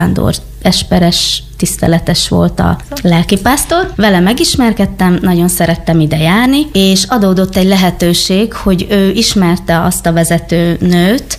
Sándor esperes, tiszteletes volt a lelkipásztor. Vele megismerkedtem, nagyon szerettem ide járni, és adódott egy lehetőség, hogy ő ismerte azt a vezető nőt,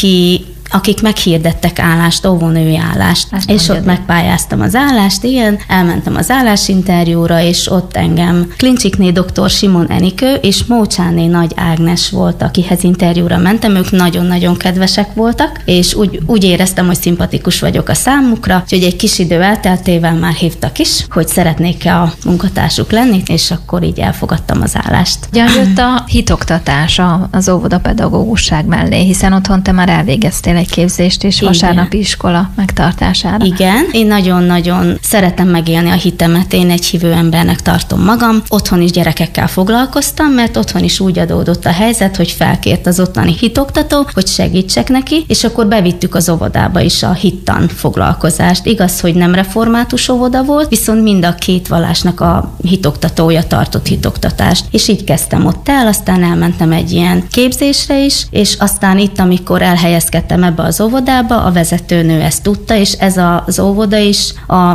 akik meghirdettek állást, óvónői állást. És ott megpályáztam az állást, igen, elmentem az állásinterjúra, és ott engem Klincsikné dr. Simon Enikő és Mócsáné Nagy Ágnes volt, akihez interjúra mentem, ők nagyon-nagyon kedvesek voltak, és úgy éreztem, hogy szimpatikus vagyok a számukra, úgyhogy egy kis idő elteltével már hívtak is, hogy szeretnék-e a munkatársuk lenni, és akkor így elfogadtam az állást. Hogyan jött a hitoktatás az óvodapedagógusság mellé, hiszen otthon te már elvégeztél egy képzést és vasárnapi iskola megtartására. Igen, én nagyon-nagyon szeretem megélni a hitemet, én egy hívő embernek tartom magam. Otthon is gyerekekkel foglalkoztam, mert otthon is úgy adódott a helyzet, hogy felkért az ottani hitoktató, hogy segítsek neki, és akkor bevittük az óvodába is a hittan foglalkozást. Igaz, hogy nem református óvoda volt, viszont mind a két vallásnak a hitoktatója tartott hitoktatást. És így kezdtem ott el, aztán elmentem egy ilyen képzésre is, és aztán itt, amikor elhelyezkedtem ebbe az óvodába, a vezetőnő ezt tudta, és ez az óvoda is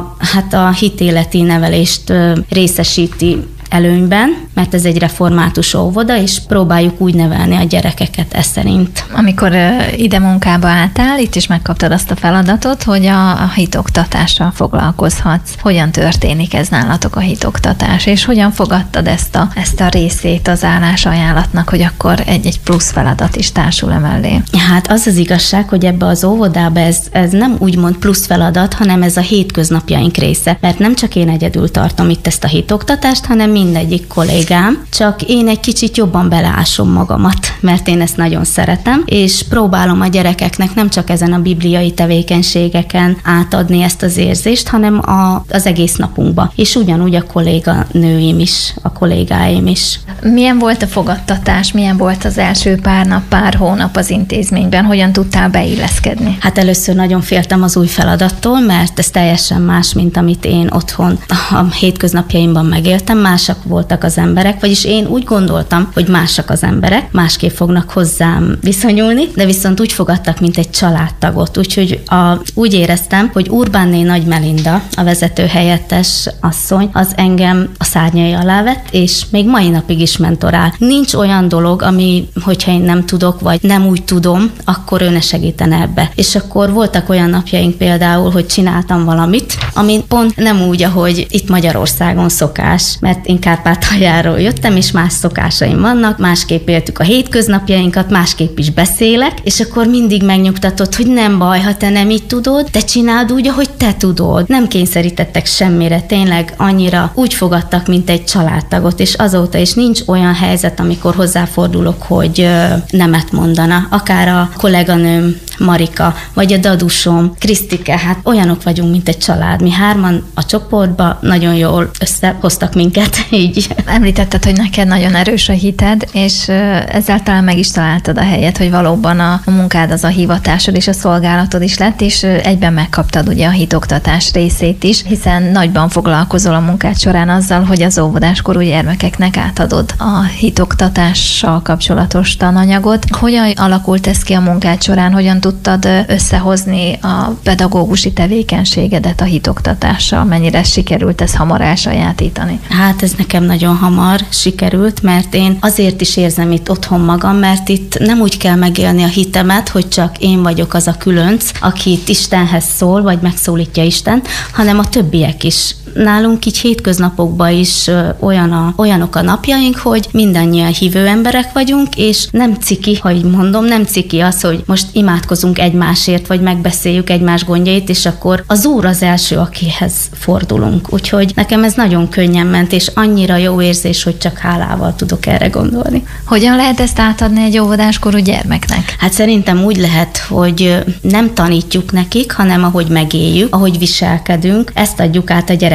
a hitéleti nevelést részesíti előnyben, mert ez egy református óvoda, és próbáljuk úgy nevelni a gyerekeket ez szerint. Amikor ide munkába álltál, itt is megkaptad azt a feladatot, hogy a hitoktatással foglalkozhatsz. Hogyan történik ez nálatok a hitoktatás, és hogyan fogadtad ezt a részét az állásajánlatnak, hogy akkor egy plusz feladat is társul emellé? Hát az az igazság, hogy ebbe az óvodába ez nem úgymond plusz feladat, hanem ez a hétköznapjaink része, mert nem csak én egyedül tartom itt ezt a hitoktatást, hanem mindegyik kollégám, csak én egy kicsit jobban beleásom magamat, mert én ezt nagyon szeretem, és próbálom a gyerekeknek nem csak ezen a bibliai tevékenységeken átadni ezt az érzést, hanem az egész napunkba. És ugyanúgy a kolléganőim is, a kollégáim is. Milyen volt a fogadtatás, milyen volt az első pár nap, pár hónap az intézményben, hogyan tudtál beilleszkedni? Hát először nagyon féltem az új feladattól, mert ez teljesen más, mint amit én otthon a hétköznapjaimban megéltem, másak voltak az emberek, vagyis én úgy gondoltam, hogy másak az emberek, másképp fognak hozzám viszonyulni, de viszont úgy fogadtak, mint egy családtagot. Úgyhogy úgy éreztem, hogy Urbánné Nagy Melinda, a vezető helyettes asszony, az engem a szárnyai alá vett, és még mai napig is mentorál. Nincs olyan dolog, ami, hogyha én nem tudok, vagy nem úgy tudom, akkor ő ne segítene ebbe. És akkor voltak olyan napjaink például, hogy csináltam valamit, ami pont nem úgy, ahogy itt Magyarországon szokás, mert én Kárpátaljáról jöttem, és más szokásaim vannak, másképp éltük a hétköznapjainkat, másképp is beszélek, és akkor mindig megnyugtatott, hogy nem baj, ha te nem így tudod, de csináld úgy, ahogy te tudod. Nem kényszerítettek semmire, tényleg annyira úgy fogadtak, mint egy családtagot, és azóta is nincs olyan helyzet, amikor hozzáfordulok, hogy nemet mondana. Akár a kolléganőm Marika, vagy a dadusom, Krisztike, hát olyanok vagyunk, mint egy család. Mi hárman a csoportba nagyon jól összehoztak minket, így. Említetted, hogy neked nagyon erős a hited, és ezzel talán meg is találtad a helyet, hogy valóban a munkád az a hivatásod és a szolgálatod is lett, és egyben megkaptad ugye a hitoktatás részét is, hiszen nagyban foglalkozol a munkád során azzal, hogy az óvodáskorú gyermekeknek átadod a hitoktatással kapcsolatos tananyagot. Hogyan alakult ez ki a munkád során, hogyan tudtad összehozni a pedagógusi tevékenységedet a hitoktatással? Mennyire sikerült ez hamar elsajátítani? Hát ez nekem nagyon hamar sikerült, mert én azért is érzem itt otthon magam, mert itt nem úgy kell megélni a hitemet, hogy csak én vagyok az a különc, aki itt Istenhez szól, vagy megszólítja Isten, hanem a többiek is. Nálunk így hétköznapokban is olyanok a napjaink, hogy mindannyian hívő emberek vagyunk, és nem ciki, ha így mondom, nem ciki az, hogy most imádkozunk egymásért, vagy megbeszéljük egymás gondjait, és akkor az Úr az első, akihez fordulunk. Úgyhogy nekem ez nagyon könnyen ment, és annyira jó érzés, hogy csak hálával tudok erre gondolni. Hogyan lehet ezt átadni egy óvodáskorú gyermeknek? Hát szerintem úgy lehet, hogy nem tanítjuk nekik, hanem ahogy megéljük, ahogy viselkedünk, ezt adjuk át a gyerekeknek.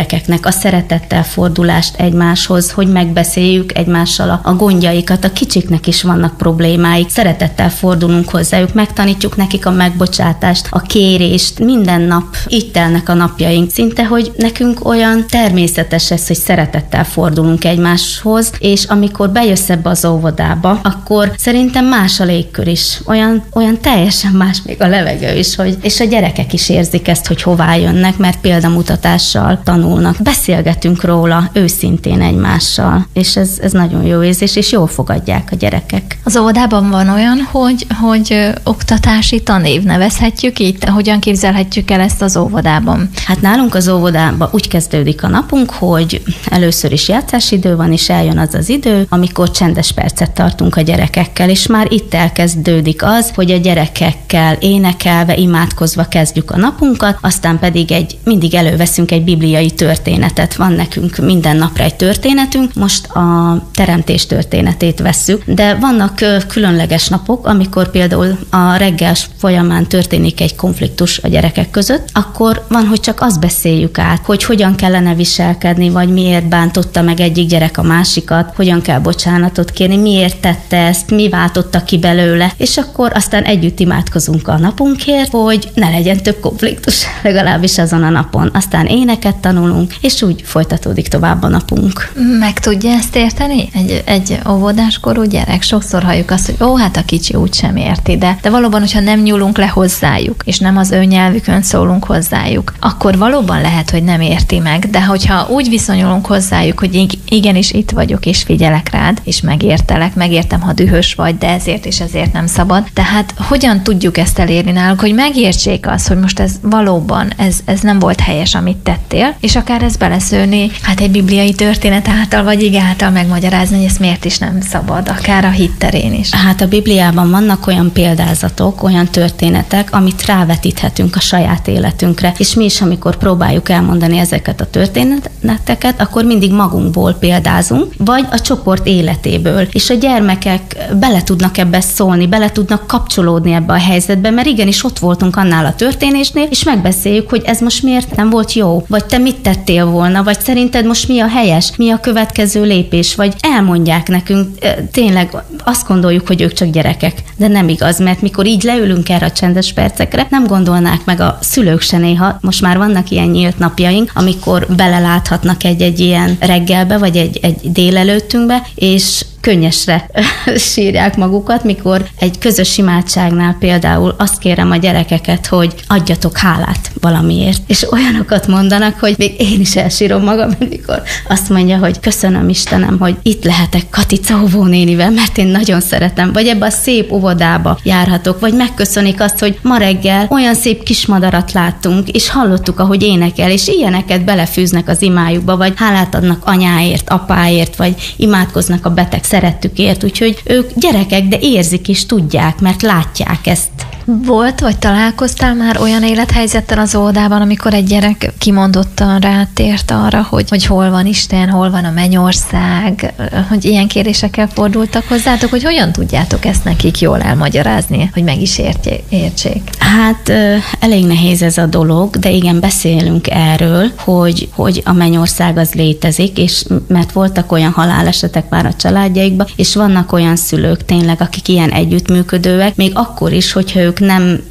gyerekeknek a szeretettel fordulást egymáshoz, hogy megbeszéljük egymással a gondjaikat, a kicsiknek is vannak problémáik, szeretettel fordulunk hozzájuk, megtanítjuk nekik a megbocsátást, a kérést, minden nap így telnek a napjaink. Szinte, hogy nekünk olyan természetes ez, hogy szeretettel fordulunk egymáshoz, és amikor bejössz ebbe az óvodába, akkor szerintem más a légkör is. Olyan teljesen más még a levegő is, és a gyerekek is érzik ezt, hogy hová jönnek, mert példamutatással tanulnak. Beszélgetünk róla őszintén egymással, és ez nagyon jó érzés, és jól fogadják a gyerekek. Az óvodában van olyan, hogy oktatási tanév, nevezhetjük így? Hogyan képzelhetjük el ezt az óvodában? Hát nálunk az óvodában úgy kezdődik a napunk, hogy először is játszásidő van, és eljön az az idő, amikor csendes percet tartunk a gyerekekkel, és már itt elkezdődik az, hogy a gyerekekkel énekelve, imádkozva kezdjük a napunkat, aztán pedig mindig előveszünk egy bibliai történetet. Van nekünk minden napra egy történetünk, most a teremtés történetét vesszük, de vannak különleges napok, amikor például a reggel folyamán történik egy konfliktus a gyerekek között, akkor van, hogy csak azt beszéljük át, hogy hogyan kellene viselkedni, vagy miért bántotta meg egyik gyerek a másikat, hogyan kell bocsánatot kérni, miért tette ezt, mi váltotta ki belőle, és akkor aztán együtt imádkozunk a napunkért, hogy ne legyen több konfliktus, legalábbis azon a napon. Aztán éneket tanulunk, és úgy folytatódik tovább a napunk. Meg tudja ezt érteni? Egy óvodáskorú gyerek, sokszor halljuk azt, hogy hát a kicsi úgy sem érti, de valóban, hogyha nem nyúlunk le hozzájuk, és nem az ő nyelvükön szólunk hozzájuk, akkor valóban lehet, hogy nem érti meg, de hogyha úgy viszonyulunk hozzájuk, hogy igenis itt vagyok, és figyelek rád, és megértem, ha dühös vagy, de ezért és ezért nem szabad. Tehát hogyan tudjuk ezt elérni náluk, hogy megértsék azt, hogy most ez valóban, ez nem volt helyes, amit tettél, és akár ez beleszőni, hát egy bibliai történet által, vagy ige által megmagyarázni, hogy ezt miért is nem szabad, akár a hit terén is. Hát a Bibliában vannak olyan példázatok, olyan történetek, amit rávetíthetünk a saját életünkre, és mi is, amikor próbáljuk elmondani ezeket a történeteket, akkor mindig magunkból példázunk, vagy a csoport életéből, és a gyermekek bele tudnak ebbe szólni, bele tudnak kapcsolódni ebbe a helyzetbe, mert igenis ott voltunk annál a történésnél, és megbeszéljük, hogy ez most miért nem volt jó, vagy te mit tettél volna, vagy szerinted most mi a helyes, mi a következő lépés, vagy elmondják nekünk, tényleg azt gondoljuk, hogy ők csak gyerekek, de nem igaz, mert mikor így leülünk erre a csendes percekre, nem gondolnák meg a szülők se néha, most már vannak ilyen nyílt napjaink, amikor beleláthatnak egy ilyen reggelbe, vagy egy délelőttünkbe, és könnyesre sírják magukat, mikor egy közös imádságnál például azt kérem a gyerekeket, hogy adjatok hálát valamiért. És olyanokat mondanak, hogy még én is elsírom magam, amikor azt mondja, hogy köszönöm Istenem, hogy itt lehetek Katica óvónénivel, mert én nagyon szeretem, vagy ebbe a szép óvodába járhatok, vagy megköszönik azt, hogy ma reggel olyan szép kismadarat láttunk, és hallottuk, ahogy énekel, és ilyeneket belefűznek az imájukba, vagy hálát adnak anyáért, apáért, vagy imádkoznak a beteg szerettükért, úgyhogy ők gyerekek, de érzik és tudják, mert látják ezt. Volt, vagy találkoztál már olyan élethelyzettel az óvodában, amikor egy gyerek kimondottan rátért arra, hogy hol van Isten, hol van a mennyország, hogy ilyen kérésekkel fordultak hozzátok, hogy hogyan tudjátok ezt nekik jól elmagyarázni, hogy meg is értsék? Hát elég nehéz ez a dolog, de igen, beszélünk erről, hogy a mennyország az létezik, és mert voltak olyan halálesetek már a családjaikban, és vannak olyan szülők tényleg, akik ilyen együttműködőek, még akkor is, hogyha ők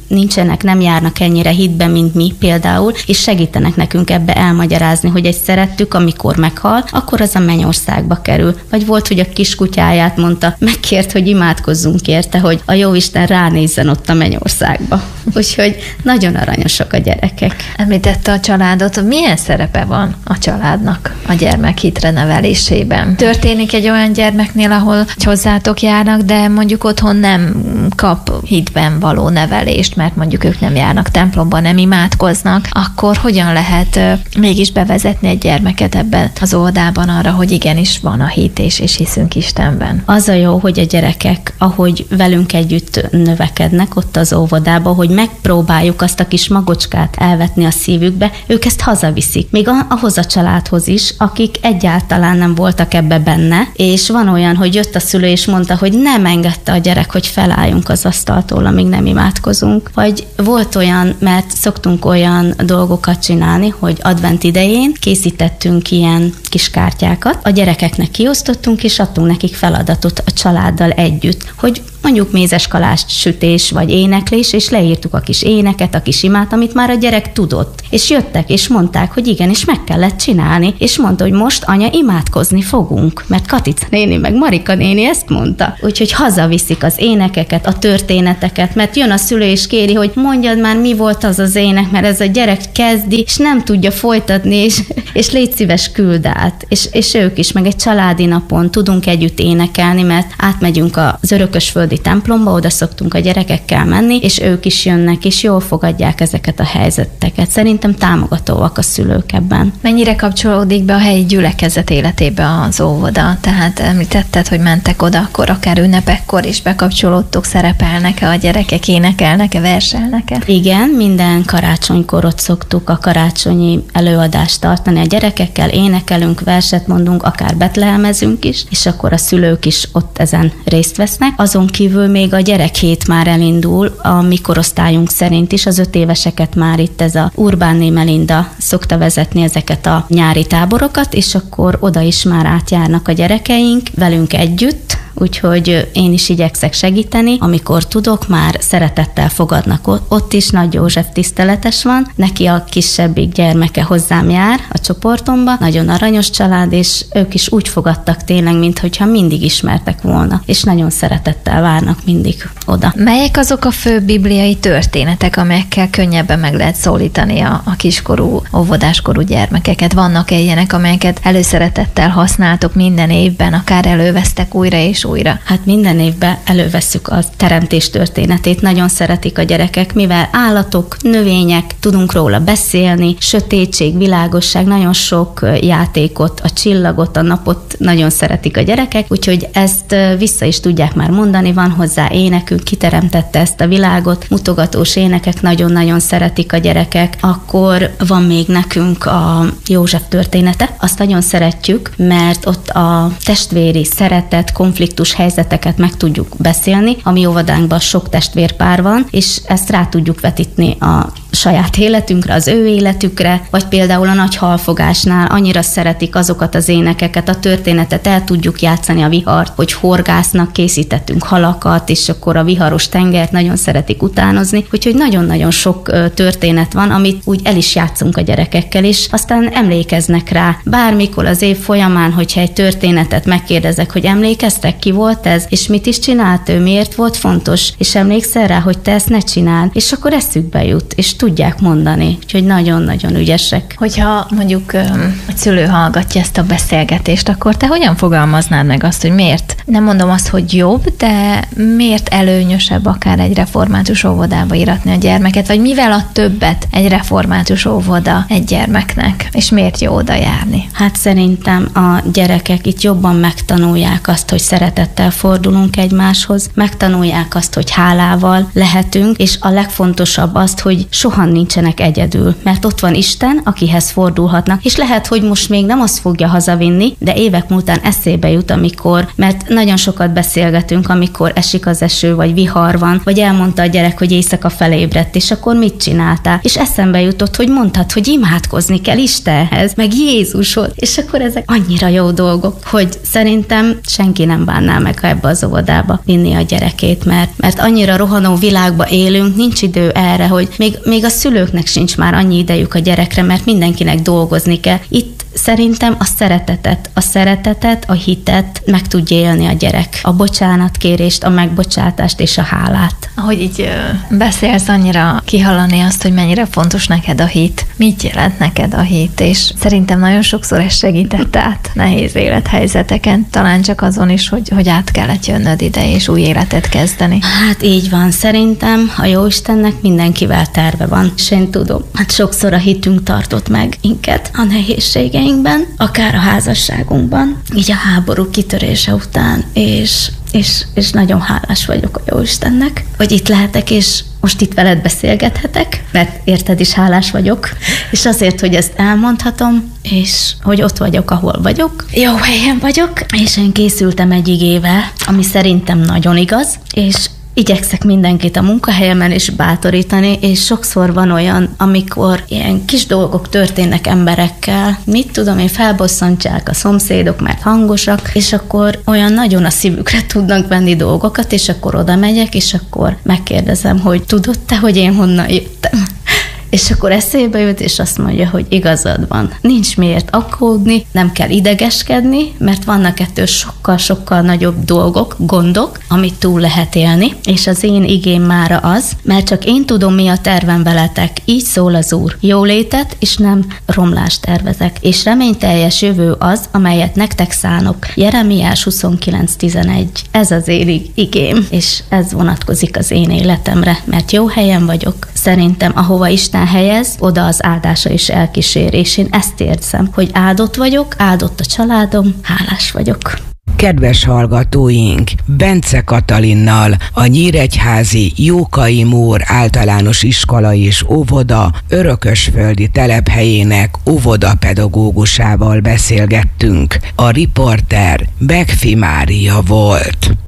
nem járnak ennyire hitbe, mint mi például, és segítenek nekünk ebbe elmagyarázni, hogy egy szerettük, amikor meghal, akkor az a mennyországba kerül. Vagy volt, hogy a kiskutyáját mondta, megkért, hogy imádkozzunk érte, hogy a jóisten ránézzen ott a mennyországba. Úgyhogy nagyon aranyosak a gyerekek. Említette a családot, milyen szerepe van a családnak a gyermek hitre nevelésében? Történik egy olyan gyermeknél, ahol hozzátok járnak, de mondjuk otthon nem kap hitben való nevelést, mert mondjuk ők nem járnak templomba, nem imádkoznak, akkor hogyan lehet mégis bevezetni egy gyermeket ebben az óvodában arra, hogy igenis van a hit és hiszünk Istenben? Az a jó, hogy a gyerekek, ahogy velünk együtt növekednek ott az óvodában, hogy megpróbáljuk azt a kis magocskát elvetni a szívükbe, ők ezt hazaviszik. Még ahhoz a családhoz is, akik egyáltalán nem voltak ebbe benne, és van olyan, hogy jött a szülő és mondta, hogy nem engedte a gyerek, hogy feláljunk az asztaltól, amíg nem imádkozunk imádkozunk. Vagy volt olyan, mert szoktunk olyan dolgokat csinálni, hogy advent idején készítettünk ilyen kis kártyákat, a gyerekeknek kiosztottunk, és adtunk nekik feladatot a családdal együtt, hogy mondjuk mézeskalást sütés vagy éneklés, és leírtuk a kis éneket, a kis imát, amit már a gyerek tudott. És jöttek, és mondták, hogy igen, és meg kellett csinálni, és mondta, hogy most anya imádkozni fogunk, mert Katica néni meg Marika néni ezt mondta. Úgyhogy hazaviszik az énekeket, a történeteket, mert jön a szülő és kéri, hogy mondjad már, mi volt az az ének, mert ez a gyerek kezdi, és nem tudja folytatni, és légy szíves, küld át. És ők is, meg egy családi napon tudunk együtt énekelni, mert átmegyünk az örökösföldi templomba, oda szoktunk a gyerekekkel menni, és ők is jönnek, és jól fogadják ezeket a helyzeteket. Szerintem támogatóak a szülők ebben. Mennyire kapcsolódik be a helyi gyülekezet életébe az óvoda? Tehát említetted, hogy mentek oda, akkor akár ünnepekkor is bekapcsolódtok, szerepelnek-e a gyerekek, énekelnek-e, verselnek-e? Igen, minden karácsonykor ott szoktuk a karácsonyi előadást tartani a gyerekekkel, énekelünk, verset mondunk, akár betlehemezünk is, és akkor a szülők is ott ezen részt vesznek. Azon kívül még a gyerekhét már elindul, a mi korosztályunk szerint is, az 5 éveseket már itt ez a Urbánné Melinda szokta vezetni ezeket a nyári táborokat, és akkor oda is már átjárnak a gyerekeink velünk együtt, úgyhogy én is igyekszek segíteni. Amikor tudok, már szeretettel fogadnak ott is, Nagy József tiszteletes van, neki a kisebbik gyermeke hozzám jár a csoportomba, nagyon aranyos család, és ők is úgy fogadtak tényleg, mintha mindig ismertek volna, és nagyon szeretettel várnak mindig oda. Melyek azok a fő bibliai történetek, amelyekkel könnyebben meg lehet szólítani a kiskorú, óvodáskorú gyermekeket? Vannak-e ilyenek, amelyeket előszeretettel használtok minden évben, akár elővesztek újra és újra? Hát minden évben elővesszük a teremtés történetét, nagyon szeretik a gyerekek, mivel állatok, növények, tudunk róla beszélni, sötétség, világosság, nagyon sok játékot, a csillagot, a napot nagyon szeretik a gyerekek, úgyhogy ezt vissza is tudják már mondani, van hozzá énekünk, kiteremtette ezt a világot, mutogatós énekek nagyon-nagyon szeretik a gyerekek. Akkor van még nekünk a József története, azt nagyon szeretjük, mert ott a testvéri szeretet, konfliktus helyzeteket meg tudjuk beszélni. A mi óvodánkban sok testvérpár van, és ezt rá tudjuk vetíteni a saját életünkre, az ő életükre, vagy például a nagy halfogásnál annyira szeretik azokat az énekeket, a történetet el tudjuk játszani, a vihart, hogy horgásznak, készítettünk halakat, és akkor a viharos tengert nagyon szeretik utánozni, úgyhogy nagyon-nagyon sok történet van, amit úgy el is játszunk a gyerekekkel, és aztán emlékeznek rá. Bármikor az év folyamán, hogyha egy történetet megkérdezek, hogy emlékeztek, ki volt ez, és mit is csinált ő, miért volt fontos, és emlékszel rá, hogy te ezt ne csináld, és akkor eszükbe jut, és tudják mondani, úgyhogy nagyon-nagyon ügyesek. Hogyha mondjuk egy szülő hallgatja ezt a beszélgetést, akkor te hogyan fogalmaznád meg azt, hogy miért? Nem mondom azt, hogy jobb, de miért előnyösebb akár egy református óvodába iratni a gyermeket, vagy mivel ad többet egy református óvoda egy gyermeknek, és miért jó oda járni? Hát szerintem a gyerekek itt jobban megtanulják azt, hogy szeretettel fordulunk egymáshoz, megtanulják azt, hogy hálával lehetünk, és a legfontosabb azt, hogy soha nincsenek egyedül, mert ott van Isten, akihez fordulhatnak, és lehet, hogy most még nem azt fogja hazavinni, de évek múltán eszébe jut, amikor, mert nagyon sokat beszélgetünk, amikor esik az eső, vagy vihar van, vagy elmondta a gyerek, hogy éjszaka felébredt, és akkor mit csináltál? És eszembe jutott, hogy mondtad, hogy imádkozni kell Istenhez, meg Jézushoz, és akkor ezek annyira jó dolgok, hogy szerintem senki nem bánná meg, ha ebbe az óvodába vinni a gyerekét, mert annyira rohanó világba élünk, nincs idő erre, hogy még a szülőknek sincs már annyi idejük a gyerekre, mert mindenkinek dolgozni kell. Itt szerintem a szeretetet, a hitet meg tudja élni a gyerek. A bocsánatkérést, a megbocsátást és a hálát. Ahogy így beszélsz, annyira kihallani azt, hogy mennyire fontos neked a hit. Mit jelent neked a hit? És szerintem nagyon sokszor ez segített át nehéz élethelyzeteken. Talán csak azon is, hogy át kellett jönnöd ide, és új életet kezdeni. Hát így van. Szerintem a Jóistennek mindenkivel terve van. És én tudom, hát sokszor a hitünk tartott meg minket a nehézségeinkben, akár a házasságunkban, így a háború kitörése után, és nagyon hálás vagyok a Jóistennek, hogy itt lehetek, és most itt veled beszélgethetek, mert érted is hálás vagyok, és azért, hogy ezt elmondhatom, és hogy ott vagyok, ahol vagyok. Jó helyen vagyok, és én készültem egy igével, ami szerintem nagyon igaz, és igyekszek mindenkit a munkahelyemen is bátorítani, és sokszor van olyan, amikor ilyen kis dolgok történnek emberekkel, mit tudom én, felbosszantsák a szomszédok, mert hangosak, és akkor olyan nagyon a szívükre tudnak venni dolgokat, és akkor oda megyek, és akkor megkérdezem, hogy tudod te, hogy én honnan jöttem? És akkor eszébe jut, és azt mondja, hogy igazad van. Nincs miért aggódni, nem kell idegeskedni, mert vannak ettől sokkal-sokkal nagyobb dolgok, gondok, amit túl lehet élni, és az én igém mára az, mert csak én tudom, mi a tervem veletek. Így szól az Úr. Jólétet, és nem romlást tervezek. És reményteljes jövő az, amelyet nektek szánok. Jeremiás 29:11. Ez az én igém, és ez vonatkozik az én életemre, mert jó helyen vagyok. Szerintem, ahova Isten helyez, oda az áldása is elkísér, és én ezt érzem, hogy áldott vagyok, áldott a családom, hálás vagyok. Kedves hallgatóink, Bence Katalinnal, a Nyíregyházi Jókai Mór Általános Iskola és Óvoda örökösföldi telephelyének óvodapedagógusával beszélgettünk. A riporter Begfi Mária volt.